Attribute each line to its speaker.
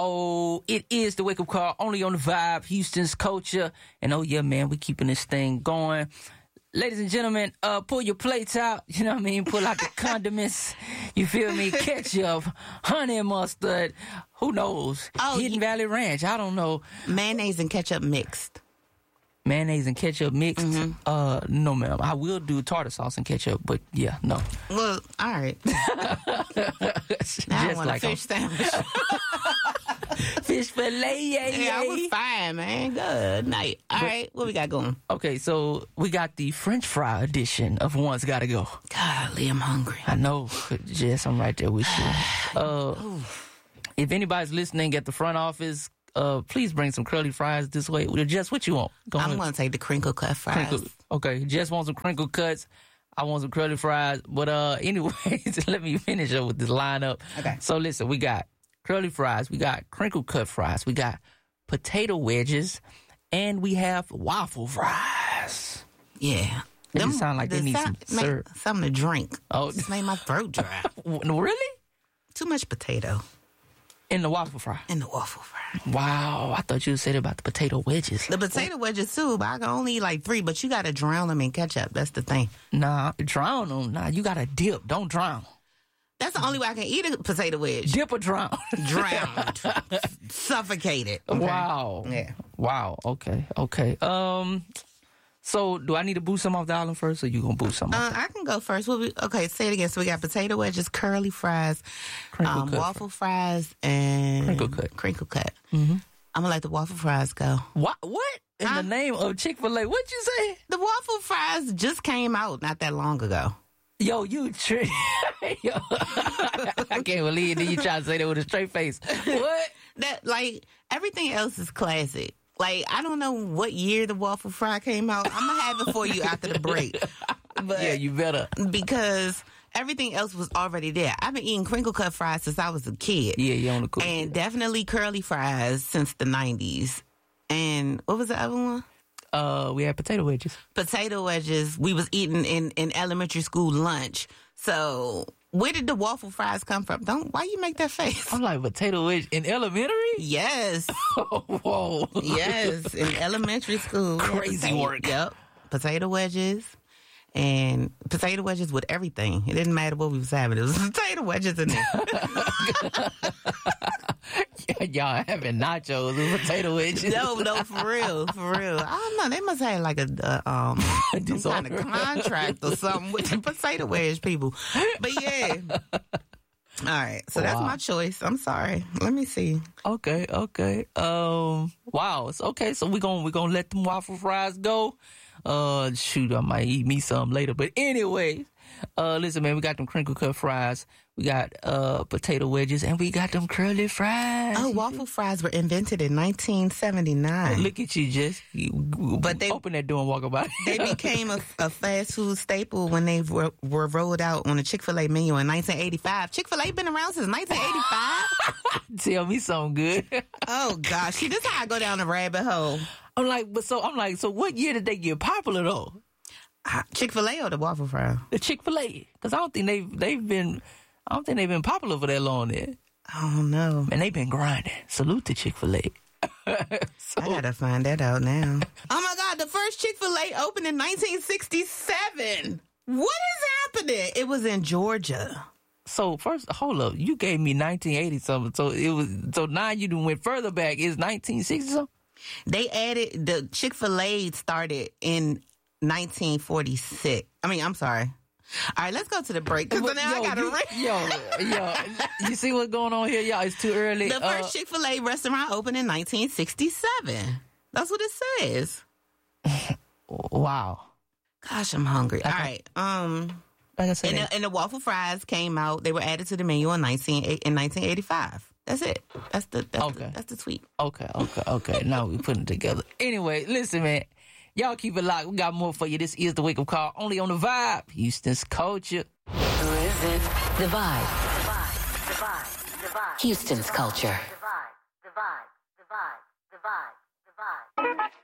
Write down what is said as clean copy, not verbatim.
Speaker 1: It is the Wake Up Call, only on the Vibe, Houston's culture. And oh yeah, man, we keeping this thing going. Ladies and gentlemen, pull your plates out. You know what I mean? Pull out the condiments. You feel me? Ketchup, honey mustard. Who knows? Hidden Valley Ranch. I don't know.
Speaker 2: Mayonnaise and ketchup mixed.
Speaker 1: Mayonnaise and ketchup mixed?
Speaker 2: Mm-hmm.
Speaker 1: No, ma'am. I will do tartar sauce and ketchup, but yeah, no.
Speaker 2: Well, all right. Now I want a fish sandwich.
Speaker 1: Fish fillet,
Speaker 2: yeah, I was fine, man. Good night. All right, what we got going?
Speaker 1: Okay, so we got the French fry edition of One's Gotta Go.
Speaker 2: Golly, I'm hungry.
Speaker 1: I know. Jess, I'm right there with you. If anybody's listening at the front office, please bring some curly fries this way. Jess, what you want?
Speaker 2: I'm going to take the crinkle cut fries.
Speaker 1: Okay, Jess wants some crinkle cuts. I want some curly fries. But anyways, let me finish up with this lineup.
Speaker 2: Okay.
Speaker 1: So listen, we got curly fries, we got crinkle cut fries, we got potato wedges, and we have waffle fries.
Speaker 2: Yeah.
Speaker 1: They sound like they need some syrup.
Speaker 2: Something to drink.
Speaker 1: Oh,
Speaker 2: just made my throat dry.
Speaker 1: Really?
Speaker 2: Too much potato.
Speaker 1: In the waffle fry?
Speaker 2: In the waffle fry.
Speaker 1: Wow. I thought you said about the potato wedges.
Speaker 2: The potato wedges too, but I can only eat like 3, but you got to drown them in ketchup. That's the thing.
Speaker 1: Nah, drown them. Nah, you got to dip. Don't drown.
Speaker 2: That's the only way I can eat a potato wedge.
Speaker 1: Dip or drown?
Speaker 2: Drowned. Suffocated. Okay.
Speaker 1: Wow.
Speaker 2: Yeah.
Speaker 1: Wow. Okay. So, do I need to boost some off the island first, or you gonna boost some?
Speaker 2: I can go first. Okay, say it again. So we got potato wedges, curly fries, waffle fries, and crinkle cut.
Speaker 1: Mm-hmm.
Speaker 2: I'm gonna let the waffle fries go.
Speaker 1: What? In the name of Chick-fil-A? What'd you say?
Speaker 2: The waffle fries just came out not that long ago.
Speaker 1: Yo, you trick. Yo. I can't believe that you try to say that with a straight face. What?
Speaker 2: Everything else is classic. I don't know what year the waffle fry came out. I'm going to have it for you after the break. But
Speaker 1: yeah, you better.
Speaker 2: Because everything else was already there. I've been eating crinkle cut fries since I was a kid.
Speaker 1: Yeah, you on the cool.
Speaker 2: And definitely curly fries since the 90s. And what was the other one?
Speaker 1: We had potato wedges.
Speaker 2: Potato wedges we was eating in elementary school lunch. So where did the waffle fries come from? Why you make that face?
Speaker 1: I'm like, potato wedge in elementary?
Speaker 2: Yes.
Speaker 1: Whoa.
Speaker 2: Yes, in elementary school.
Speaker 1: Crazy work.
Speaker 2: Yep. Potato wedges. And potato wedges with everything. It didn't matter what we was having. It was potato wedges in there.
Speaker 1: Y'all having nachos with potato wedges.
Speaker 2: No, for real. I don't know. They must have like some kind of contract or something with the potato wedge people. But yeah. All right. So that's my choice. I'm sorry. Let me see.
Speaker 1: Okay. Wow. It's okay. So we're gonna let them waffle fries go. Shoot, I might eat me some later. But anyways, listen, man, we got them crinkle cut fries. We got potato wedges, and we got them curly fries.
Speaker 2: Oh, waffle fries were invented in 1979.
Speaker 1: Look at you, Jess. But they open that door and walk about.
Speaker 2: They became a fast food staple when they were rolled out on the Chick-fil-A menu in 1985. Chick-fil-A been around since 1985?
Speaker 1: Tell me something good.
Speaker 2: Oh, gosh. See, this is how I go down the rabbit hole.
Speaker 1: I'm like, so what year did they get popular, though?
Speaker 2: Chick-fil-A or the waffle fry?
Speaker 1: The Chick-fil-A. Because I don't think they've been popular for that long there.
Speaker 2: Oh, no.
Speaker 1: And they've been grinding. Salute to Chick-fil-A.
Speaker 2: I gotta find that out now. Oh, my God. The first Chick-fil-A opened in 1967. What is happening? It was in Georgia.
Speaker 1: So first, hold up. You gave me 1980 something. So now you done went further back. It's 1960 something?
Speaker 2: They added, the Chick-fil-A started in 1946. I'm sorry. All right, let's go to the break. Because now I got to
Speaker 1: Yo, you see what's going on here, y'all? It's too early.
Speaker 2: The first Chick-fil-A restaurant opened in 1967. That's what it says.
Speaker 1: Wow.
Speaker 2: Gosh, I'm hungry. All right.
Speaker 1: Like I said,
Speaker 2: and the waffle fries came out. They were added to the menu in 1985. That's it. That's the tweet.
Speaker 1: Okay. Now we putting it together. Anyway, listen, man. Y'all keep it locked. We got more for you. This is the Wake Up Call, only on the Vibe, Houston's culture.
Speaker 3: The Vibe. Houston's culture.